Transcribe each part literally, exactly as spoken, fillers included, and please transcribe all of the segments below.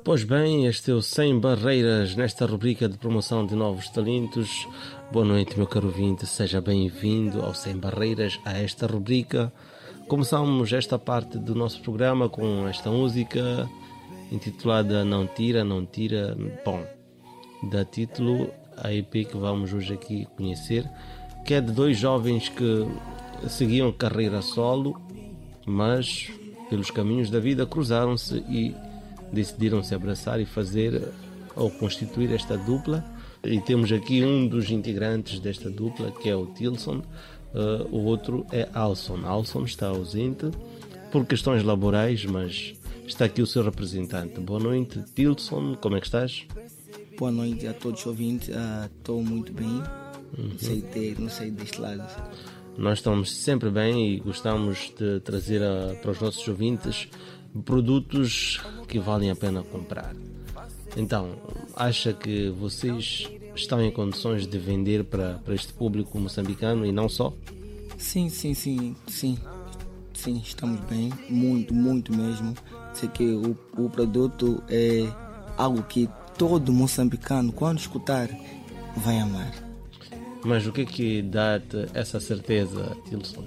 Pois bem, este é o Sem Barreiras, nesta rubrica de promoção de novos talentos. Boa noite, meu caro ouvinte, seja bem-vindo ao Sem Barreiras, a esta rubrica. Começamos esta parte do nosso programa com esta música intitulada Não Tira, Não Tira. Bom, dá título à E P que vamos hoje aqui conhecer, que é de dois jovens que seguiam carreira solo, mas pelos caminhos da vida cruzaram-se e decidiram se abraçar e fazer ou constituir esta dupla. E temos aqui um dos integrantes desta dupla, que é o Tilson, uh, o outro é Alson. Alson está ausente por questões laborais, mas está aqui o seu representante. Boa noite, Tilson, como é que estás? Boa noite a todos os ouvintes, estou uh, muito bem, uhum. não, sei de, não sei deste lado. Nós estamos sempre bem e gostamos de trazer a, para os nossos ouvintes produtos que valem a pena comprar. Então, acha que vocês estão em condições de vender para, para este público moçambicano e não só? Sim, sim, sim, sim, sim, estamos bem, muito, muito mesmo. Sei que o, o produto é algo que todo moçambicano, quando escutar, vai amar. Mas o que é que dá-te essa certeza, Tilson?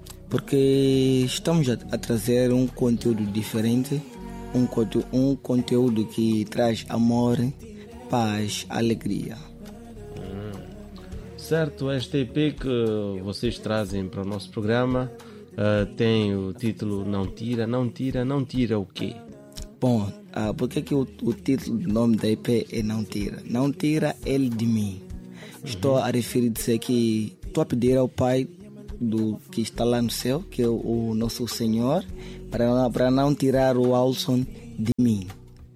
Porque estamos a, a trazer um conteúdo diferente, um, um conteúdo que traz amor, paz, alegria. Hum. Certo, esta E P que vocês trazem para o nosso programa uh, tem o título Não Tira, Não Tira, Não Tira o quê? Bom, uh, por que, que o, o título do nome da E P é Não Tira? Não tira ele de mim. Uhum. Estou a referir-se que estou a pedir ao Pai do que está lá no céu, que é o, o nosso Senhor, para, para não tirar o Alson de mim.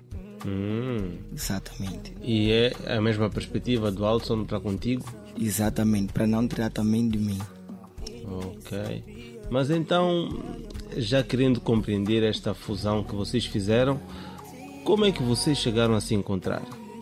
Hum. Exatamente. E é a mesma perspectiva do Alson para contigo? Exatamente, para não tirar também de mim. Ok. Mas então, já querendo compreender esta fusão que vocês fizeram, como é que vocês chegaram a se encontrar?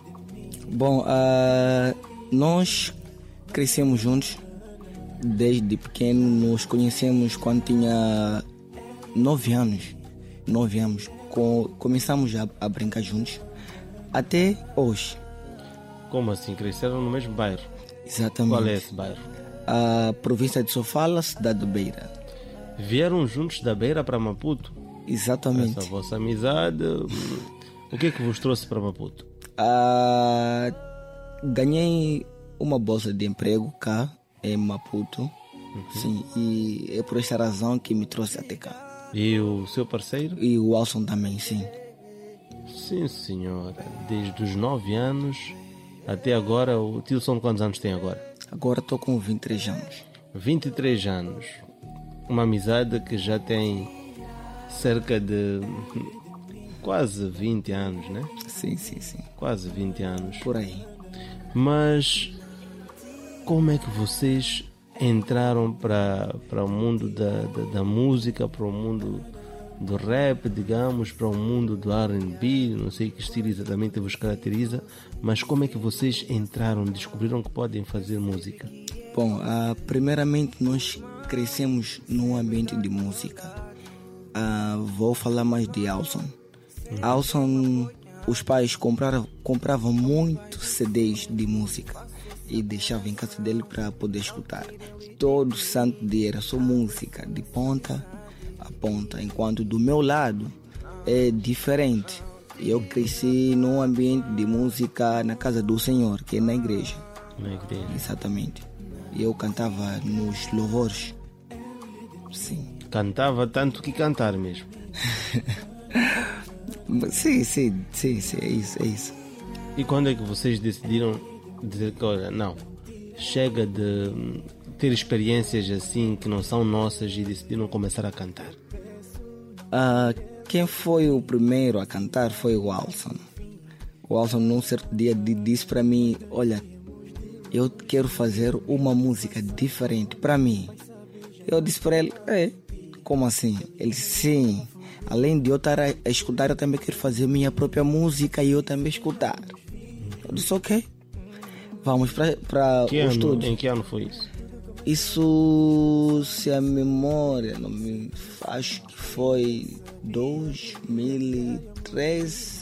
Bom, uh, nós crescemos juntos. Desde pequeno nos conhecemos quando tinha nove anos. Nove anos. Com, começamos a, a brincar juntos até hoje. Como assim? Cresceram no mesmo bairro? Exatamente. Qual é esse bairro? A província de Sofala, cidade de Beira. Vieram juntos da Beira para Maputo? Exatamente. Essa vossa amizade, o que é que vos trouxe para Maputo? Uh, ganhei uma bolsa de emprego cá em Maputo, uhum. Sim, e é por esta razão que me trouxe até cá. E o seu parceiro? E o Alson também, sim. Sim, senhora. Desde os nove anos até agora, o Tilson quantos anos tem agora? Agora estou com vinte e três anos. vinte e três anos. Uma amizade que já tem cerca de quase vinte anos, né? Sim, sim, sim. Quase vinte anos. Por aí. Mas como é que vocês entraram para, para o mundo da, da, da música, para o mundo do rap, digamos, para o mundo do R and B? Não sei que estilo exatamente vos caracteriza, mas como é que vocês entraram, descobriram que podem fazer música? Bom, uh, primeiramente nós crescemos num ambiente de música. Uh, vou falar mais de Alson. Uhum. Alson, os pais compraram, compravam muito C Ds de música e deixava em casa dele para poder escutar. Todo santo dia era só música, de ponta a ponta, enquanto do meu lado é diferente. Eu cresci num ambiente de música na casa do Senhor, que é na igreja. Na igreja. Exatamente. E eu cantava nos louvores. Sim. Cantava tanto que cantar mesmo. sim, sim, sim, sim, é isso, é isso. E quando é que vocês decidiram dizer que, olha, não, chega de ter experiências assim que não são nossas e decidiram começar a cantar? Uh, quem foi o primeiro a cantar foi o Alson. O Alson num certo dia disse para mim, olha, eu quero fazer uma música diferente para mim. Eu disse para ele, é, como assim? Ele disse, sim, além de eu estar a escutar, eu também quero fazer minha própria música e eu também escutar. Eu disse, ok. Vamos para o estúdio. Em que ano foi isso? Isso, se a memória não me... acho que foi dois mil e treze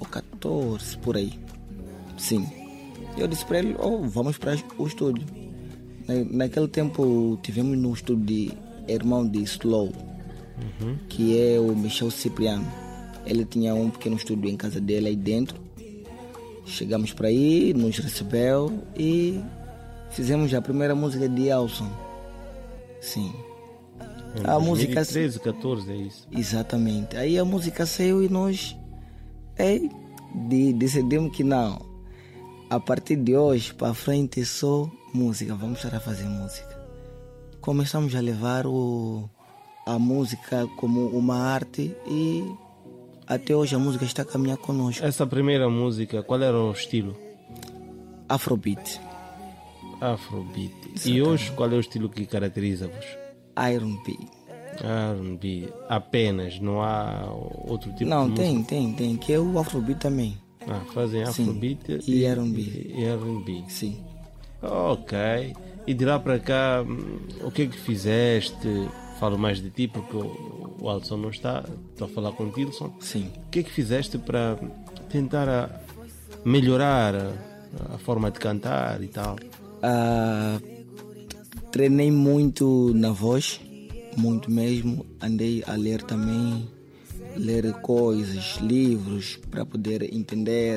ou catorze, por aí. Sim. Eu disse para ele, oh, vamos para o estúdio. Na, naquele tempo tivemos no estúdio de irmão de Slow, uhum. que é o Michel Cipriano. Ele tinha um pequeno estúdio em casa dele aí dentro. Chegamos para aí, nos recebeu e fizemos a primeira música de Elson. Sim. Em a música dois mil e treze, catorze, é isso? Exatamente. Aí a música saiu e nós é, de, decidimos que não. A partir de hoje para frente é só música. Vamos estar a fazer música. Começamos a levar o, a música como uma arte e até hoje a música está a caminhar conosco. Essa primeira música, qual era o estilo? Afrobeat. Afrobeat. Exatamente. E hoje qual é o estilo que caracteriza-vos? R and B. R and B. Apenas, não há outro tipo não, de tem, música? Não, tem, tem, que é o Afrobeat também. Ah, fazem Afrobeat e, e R and B. E R and B. Sim. Ok. E de lá para cá, o que é que fizeste? Falo mais de ti porque o, o Alisson não está. Estou a falar com o Tilson. Sim. O que é que fizeste para tentar a melhorar a, a forma de cantar e tal? Uh, treinei muito na voz, muito mesmo. Andei a ler também, ler coisas, livros para poder entender.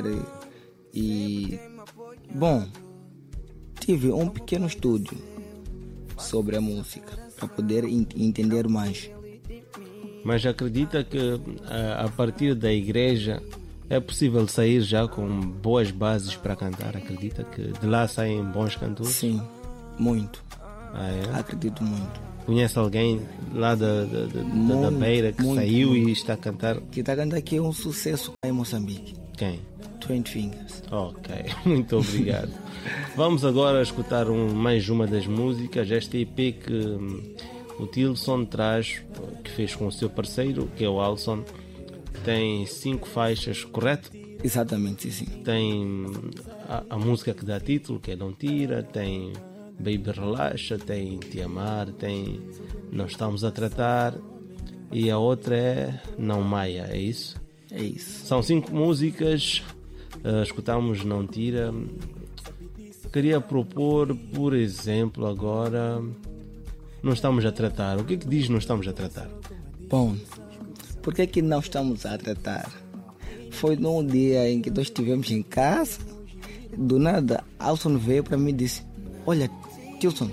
E bom, tive um pequeno estúdio sobre a música para poder ent- entender mais. Mas acredita que a, a partir da igreja é possível sair já com boas bases para cantar? Acredita que de lá saem bons cantores? Sim, muito. Ah, é? Acredito muito. Conhece alguém lá da, da, da, muito, da Beira que muito, saiu muito. E está a cantar? Que está a cantar aqui é um sucesso em Moçambique. Quem? Twenty Fingers. Ok, muito obrigado. Vamos agora escutar um, mais uma das músicas, esta E P que um, o Tilson traz, que fez com o seu parceiro, que é o Alisson. Tem cinco faixas, correto? Exatamente, sim. Tem a, a música que dá título, que é Não Tira, tem Baby Relaxa, tem Te Amar, tem Não Estamos a Tratar e a outra é Não Maia, é isso? É isso. São cinco músicas, uh, escutamos Não Tira. Queria propor, por exemplo, agora Não Estamos a Tratar. O que é que diz Não Estamos a Tratar? Bom, por que que não estamos a tratar? Foi num dia em que nós estivemos em casa, do nada, Alson veio para mim e disse: olha, Tilson,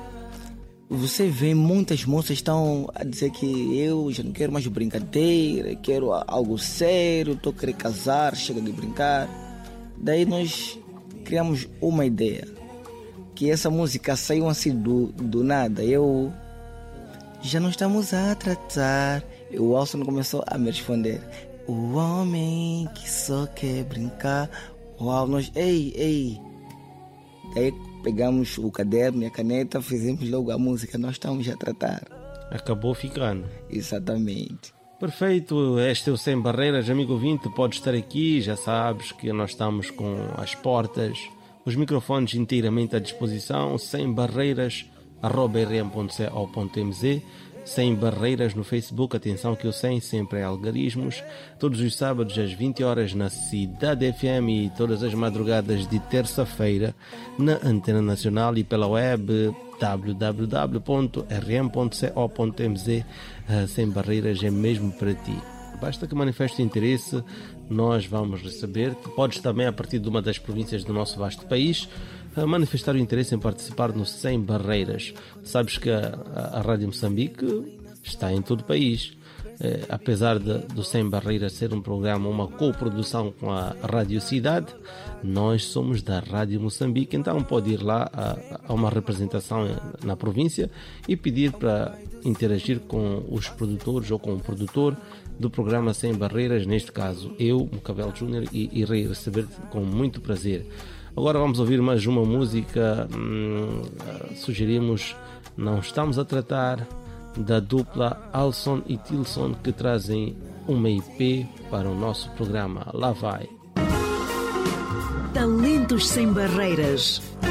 você vê muitas moças estão a dizer que eu já não quero mais brincadeira, quero algo sério, estou querendo casar, chega de brincar. Daí nós criamos uma ideia, que essa música saiu assim do, do nada. Eu já não estamos a tratar. E o Alson começou a me responder: o homem que só quer brincar. Uau, nós, ei, ei. Daí pegamos o caderno e a caneta, fizemos logo a música. Nós estamos a tratar. Acabou ficando. Exatamente. Perfeito, este é o Sem Barreiras, amigo ouvinte, pode estar aqui, já sabes que nós estamos com as portas, os microfones inteiramente à disposição, sem barreiras, arroba r m ponto c o ponto m z, Sem Barreiras no Facebook, atenção que o sem sempre é algarismos, todos os sábados às vinte horas na Cidade F M e todas as madrugadas de terça-feira na Antena Nacional e pela web w w w ponto r m ponto c o ponto m z. Sem Barreiras é mesmo para ti. Basta que manifeste interesse, nós vamos receber-te. Podes também, a partir de uma das províncias do nosso vasto país, manifestar o interesse em participar no Sem Barreiras. Sabes que a, a, a Rádio Moçambique está em todo o país. É, apesar de, do Sem Barreiras ser um programa, uma coprodução com a Rádio Cidade, nós somos da Rádio Moçambique, então pode ir lá a, a uma representação na província e pedir para interagir com os produtores ou com o produtor do programa Sem Barreiras, neste caso eu, Mocabel Júnior, e irei receber-te com muito prazer. Agora vamos ouvir mais uma música, hum, sugerimos Não Estamos a Tratar, da dupla Alson e Tilson, que trazem uma E P para o nosso programa. Lá vai. Talentos Sem Barreiras.